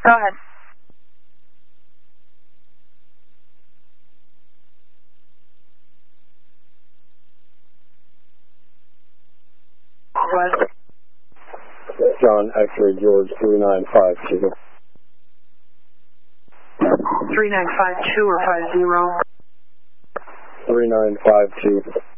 Go ahead. What? John, X-ray George 3952. 3952 or 50? 3952.